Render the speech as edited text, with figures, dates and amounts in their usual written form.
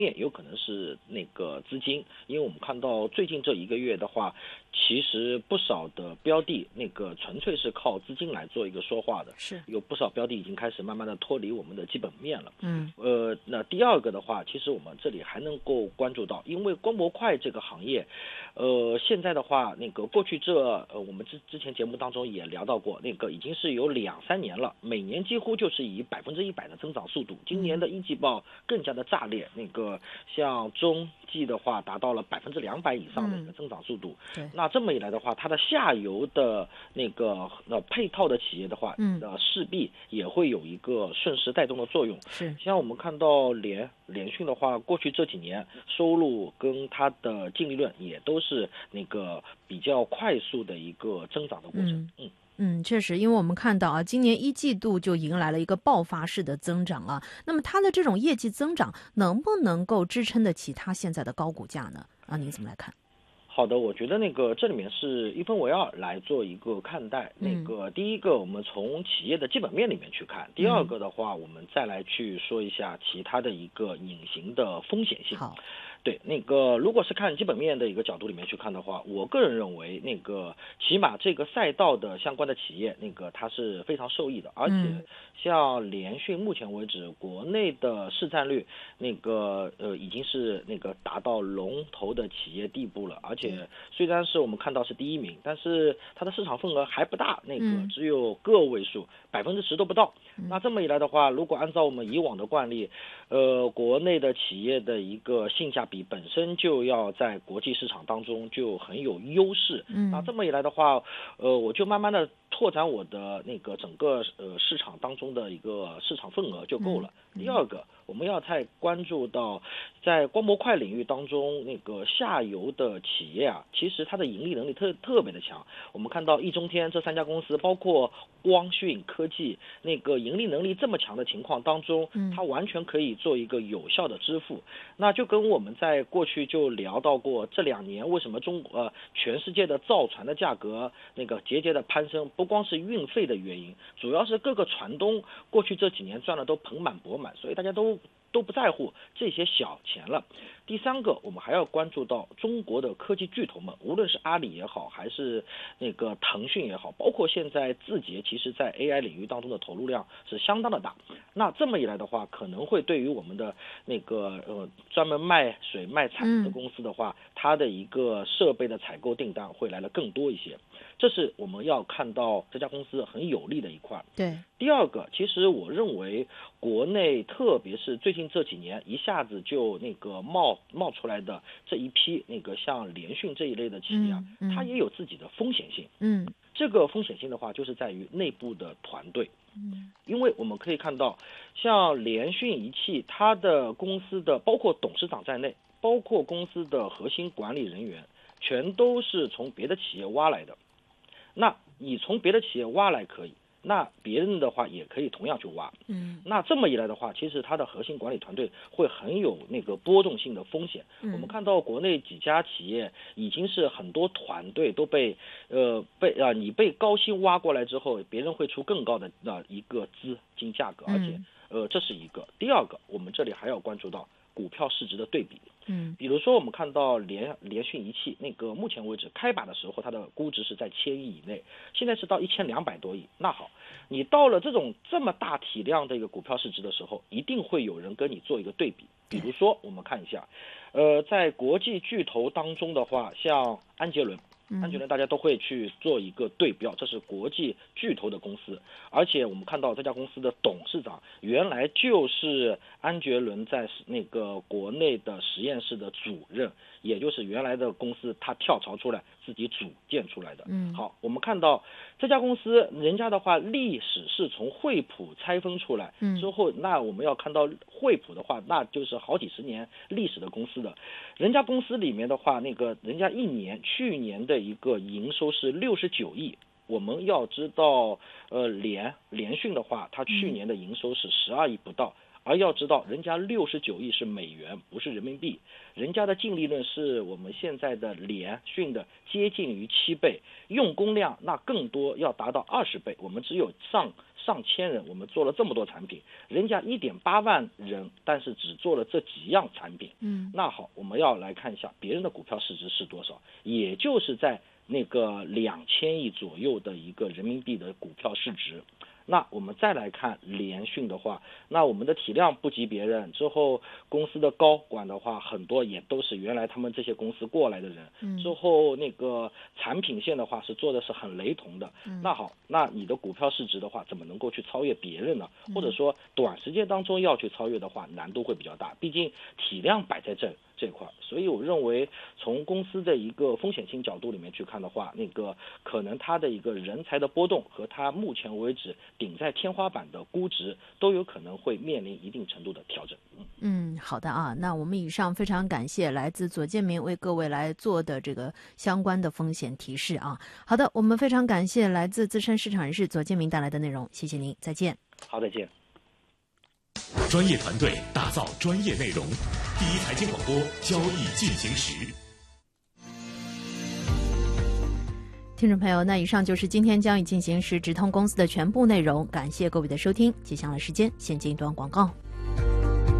也有可能是那个资金，因为我们看到最近这一个月的话，其实不少的标的那个纯粹是靠资金来做一个说话的， 是有不少标的已经开始慢慢的脱离我们的基本面了。 嗯那第二个的话，其实我们这里还能够关注到，因为光模块这个行业，现在的话，那个过去我们之前节目当中也聊到过，那个已经是有2-3年了，每年几乎就是以100%的增长速度，今年的一季报更加的炸裂，那个像中季的话达到了200%以上的一个增长速度。 对， 那这么一来的话，它的下游的那个配套的企业的话，势必也会有一个顺势带动的作用。 是像我们看到联讯的话，过去这几年收入跟它的净利润也都是那个比较快速的一个增长的过程。 确实，因为我们看到啊，今年一季度就迎来了一个爆发式的增长啊。那么它的这种业绩增长能不能够支撑得起它现在的高股价呢？啊，您怎么来看？ 好的，我觉得那个这里面是一分为二来做一个看待。那个第一个，我们从企业的基本面里面去看；第二个的话，我们再来去说一下其他的一个隐形的风险性。 好。 对，那个如果是看基本面的一个角度里面去看的话，我个人认为，那个起码这个赛道的相关的企业，那个它是非常受益的，而且像联讯目前为止，国内的市占率，那个已经是那个达到龙头的企业地步了，而且虽然是我们看到是第一名，但是它的市场份额还不大，那个只有个位数，10%都不到。那这么一来的话，如果按照我们以往的惯例，国内的企业的一个性价比本身就要在国际市场当中就很有优势。那这么一来的话，我就慢慢的拓展我的那个整个市场当中的一个市场份额就够了。第二个，我们要再关注到，在光模块领域当中，那个下游的企业啊，其实它的盈利能力特别的强。我们看到易中天这3家公司，包括光讯科技，那个盈利能力这么强的情况当中，它完全可以做一个有效的支付。那就跟我们在过去就聊到过，这2年为什么全世界的造船的价格那个节节的攀升，不光是运费的原因，主要是各个船东过去这几年赚的都盆满钵满，所以大家都不在乎这些小钱了。第三个，我们还要关注到中国的科技巨头们，无论是阿里也好，还是那个腾讯也好，包括现在字节，其实在 AI 领域当中的投入量是相当的大。那这么一来的话，可能会对于我们的那个专门卖水卖铲子的公司的话，它的一个设备的采购订单会来的更多一些。这是我们要看到这家公司很有利的一块。 对， 第二个，其实我认为国内特别是最近这几年一下子就那个冒出来的这一批那个像联讯这一类的企业啊，它也有自己的风险性。这个风险性的话，就是在于内部的团队。因为我们可以看到，像联讯仪器，它的公司的包括董事长在内，包括公司的核心管理人员，全都是从别的企业挖来的。那你从别的企业挖来可以，那别人的话也可以同样去挖。那这么一来的话，其实它的核心管理团队会很有那个波动性的风险。我们看到国内几家企业已经是很多团队都你被高薪挖过来之后，别人会出更高的一个资金价格，而且这是一个。第二个，我们这里还要关注到股票市值的对比。比如说我们看到联讯仪器，那个目前为止开把的时候，它的估值是在1000亿以内，现在是到1200多亿。那好，你到了这么大体量的一个股票市值的时候，一定会有人跟你做一个对比。比如说我们看一下，在国际巨头当中的话，像安捷伦大家都会去做一个对标，这是国际巨头的公司，而且我们看到这家公司的董事长原来就是安捷伦在那个国内的实验室的主任，也就是原来的公司他跳槽出来自己组建出来的。好，我们看到这家公司人家的话历史是从惠普拆分出来之后，那我们要看到惠普的话，那就是好几十年历史的公司的，人家公司里面的话，那个人家去年的一个营收是69亿。我们要知道联讯的话，它去年的营收是12亿不到， 而要知道，人家69亿是美元，不是人民币，人家的净利润是我们现在的联讯的接近于7倍，用工量那更多，要达到20倍，我们只有上千人，我们做了这么多产品，人家1.8万人，但是只做了这几样产品。那好，我们要来看一下别人的股票市值是多少，也就是在那个2000亿左右的一个人民币的股票市值。那我们再来看联讯的话，那我们的体量不及别人，之后公司的高管的话，很多也都是原来他们这些公司过来的人，之后那个产品线的话是做的是很雷同的。那好，那你的股票市值的话，怎么能够去超越别人呢？或者说短时间当中要去超越的话，难度会比较大，毕竟体量摆在这块，所以我认为从公司的一个风险性角度里面去看的话，那个可能它的一个人才的波动和它目前为止顶在天花板的估值都有可能会面临一定程度的调整。 好的啊，那我们以上非常感谢来自左建明为各位来做的这个相关的风险提示啊。好的，我们非常感谢来自资深市场人士左建明带来的内容，谢谢您，再见。 好，再见。 专业团队打造专业内容，第一财经广播，交易进行时。 听众朋友，那以上就是今天交易进行时直通公司的全部内容，感谢各位的收听。接下来时间先进一段广告。